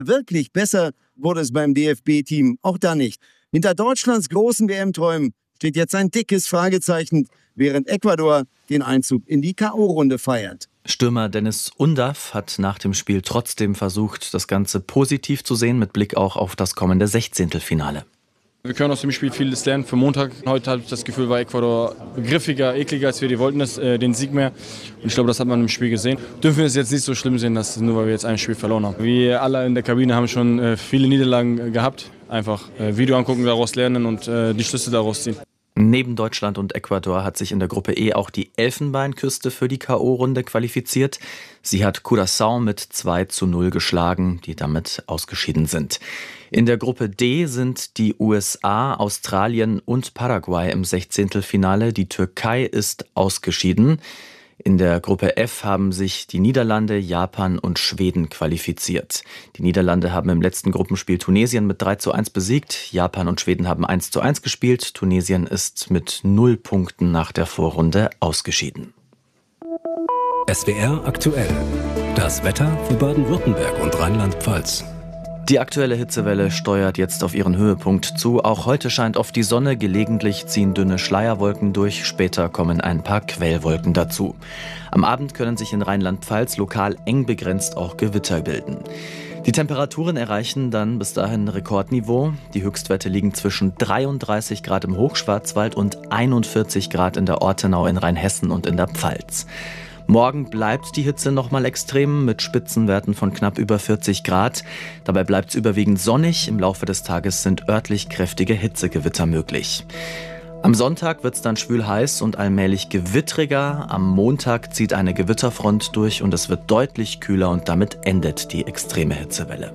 Wirklich besser wurde es beim DFB-Team auch da nicht. Hinter Deutschlands großen WM-Träumen steht jetzt ein dickes Fragezeichen, während Ecuador den Einzug in die K.O.-Runde feiert. Stürmer Dennis Undaff hat nach dem Spiel trotzdem versucht, das Ganze positiv zu sehen, mit Blick auch auf das kommende 16. Wir können aus dem Spiel vieles lernen für Montag. Heute habe ich das Gefühl, war Ecuador griffiger, ekliger, als wir die wollten, den Sieg mehr. Und ich glaube, das hat man im Spiel gesehen. Dürfen wir es jetzt nicht so schlimm sehen, dass nur weil wir jetzt ein Spiel verloren haben. Wir alle in der Kabine haben schon viele Niederlagen gehabt. Einfach Video angucken, daraus lernen und die Schlüsse daraus ziehen. Neben Deutschland und Ecuador hat sich in der Gruppe E auch die Elfenbeinküste für die K.O.-Runde qualifiziert. Sie hat Curaçao mit 2:0 geschlagen, die damit ausgeschieden sind. In der Gruppe D sind die USA, Australien und Paraguay im 16. Die Türkei ist ausgeschieden. In der Gruppe F haben sich die Niederlande, Japan und Schweden qualifiziert. Die Niederlande haben im letzten Gruppenspiel Tunesien mit 3:1 besiegt. Japan und Schweden haben 1:1 gespielt. Tunesien ist mit 0 Punkten nach der Vorrunde ausgeschieden. SWR aktuell. Das Wetter für Baden-Württemberg und Rheinland-Pfalz. Die aktuelle Hitzewelle steuert jetzt auf ihren Höhepunkt zu. Auch heute scheint oft die Sonne, gelegentlich ziehen dünne Schleierwolken durch, später kommen ein paar Quellwolken dazu. Am Abend können sich in Rheinland-Pfalz lokal eng begrenzt auch Gewitter bilden. Die Temperaturen erreichen dann bis dahin Rekordniveau. Die Höchstwerte liegen zwischen 33 Grad im Hochschwarzwald und 41 Grad in der Ortenau in Rheinhessen und in der Pfalz. Morgen bleibt die Hitze nochmal extrem mit Spitzenwerten von knapp über 40 Grad. Dabei bleibt es überwiegend sonnig. Im Laufe des Tages sind örtlich kräftige Hitzegewitter möglich. Am Sonntag wird es dann schwül heiß und allmählich gewittriger. Am Montag zieht eine Gewitterfront durch und es wird deutlich kühler und damit endet die extreme Hitzewelle.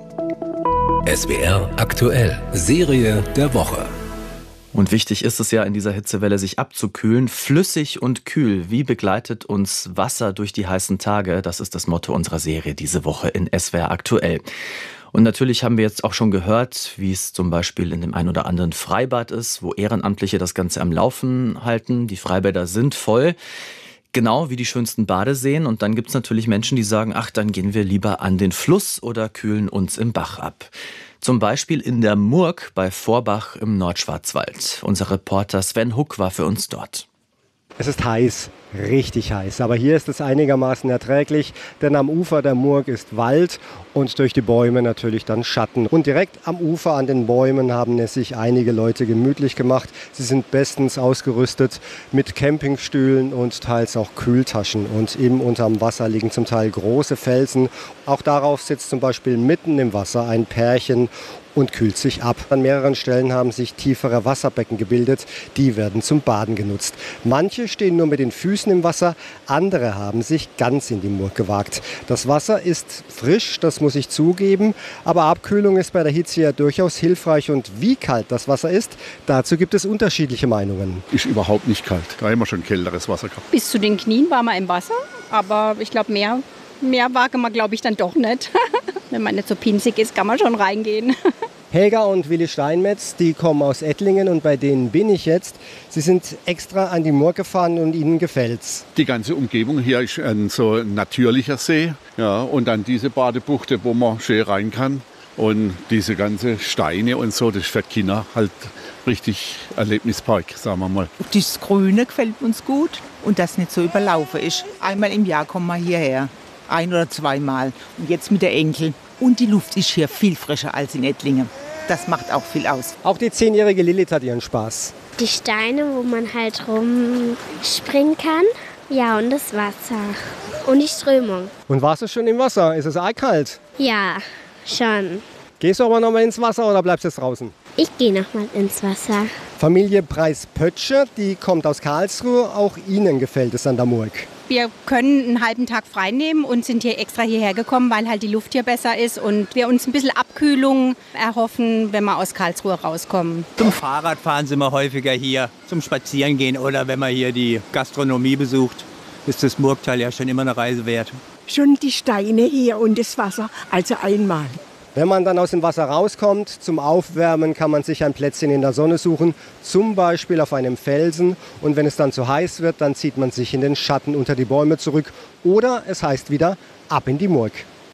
SWR aktuell. Serie der Woche. Und wichtig ist es ja in dieser Hitzewelle, sich abzukühlen. Flüssig und kühl, wie begleitet uns Wasser durch die heißen Tage? Das ist das Motto unserer Serie diese Woche in SWR aktuell. Und natürlich haben wir jetzt auch schon gehört, wie es zum Beispiel in dem ein oder anderen Freibad ist, wo Ehrenamtliche das Ganze am Laufen halten. Die Freibäder sind voll, genau wie die schönsten Badeseen. Und dann gibt es natürlich Menschen, die sagen, ach, dann gehen wir lieber an den Fluss oder kühlen uns im Bach ab. Zum Beispiel in der Murg bei Vorbach im Nordschwarzwald. Unser Reporter Sven Huck war für uns dort. Es ist heiß, richtig heiß, aber hier ist es einigermaßen erträglich, denn am Ufer der Murg ist Wald und durch die Bäume natürlich dann Schatten. Und direkt am Ufer an den Bäumen haben es sich einige Leute gemütlich gemacht. Sie sind bestens ausgerüstet mit Campingstühlen und teils auch Kühltaschen. Und eben unterm Wasser liegen zum Teil große Felsen. Auch darauf sitzt zum Beispiel mitten im Wasser ein Pärchen und kühlt sich ab. An mehreren Stellen haben sich tiefere Wasserbecken gebildet, die werden zum Baden genutzt. Manche stehen nur mit den Füßen im Wasser, andere haben sich ganz in die Murg gewagt. Das Wasser ist frisch, das muss ich zugeben, aber Abkühlung ist bei der Hitze ja durchaus hilfreich. Und wie kalt das Wasser ist, dazu gibt es unterschiedliche Meinungen. Ist überhaupt nicht kalt, da haben wir schon kälteres Wasser gehabt. Bis zu den Knien war man im Wasser, aber ich glaube mehr wage man glaube ich dann doch nicht. Wenn man nicht so pinzig ist, kann man schon reingehen. Helga und Willi Steinmetz, die kommen aus Ettlingen und bei denen bin ich jetzt. Sie sind extra an die Murg gefahren und ihnen gefällt's. Die ganze Umgebung hier ist ein so natürlicher See. Ja, und dann diese Badebuchte, wo man schön rein kann. Und diese ganze Steine und so, das ist für die Kinder halt richtig Erlebnispark, sagen wir mal. Das Grüne gefällt uns gut und das nicht so überlaufen ist. Einmal im Jahr kommen wir hierher, 1 oder 2 Mal. Und jetzt mit der Enkel. Und die Luft ist hier viel frischer als in Ettlingen. Das macht auch viel aus. Auch die 10-jährige Lilith hat ihren Spaß. Die Steine, wo man halt rumspringen kann. Ja, und das Wasser. Und die Strömung. Und warst du schon im Wasser? Ist es eiskalt? Ja, schon. Gehst du aber noch mal ins Wasser oder bleibst du jetzt draußen? Ich gehe noch mal ins Wasser. Familie Preis-Pötscher, die kommt aus Karlsruhe. Auch ihnen gefällt es an der Murg. Wir können einen halben Tag frei nehmen und sind hier extra hierher gekommen, weil halt die Luft hier besser ist und wir uns ein bisschen Abkühlung erhoffen, wenn wir aus Karlsruhe rauskommen. Zum Fahrradfahren sind wir häufiger hier, zum Spazierengehen oder wenn man hier die Gastronomie besucht, ist das Murgtal ja schon immer eine Reise wert. Schon die Steine hier und das Wasser, also einmal. Wenn man dann aus dem Wasser rauskommt, zum Aufwärmen kann man sich ein Plätzchen in der Sonne suchen, zum Beispiel auf einem Felsen. Und wenn es dann zu heiß wird, dann zieht man sich in den Schatten unter die Bäume zurück. Oder es heißt wieder, ab in die Murg.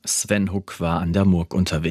Sven Huck war an der Murg unterwegs.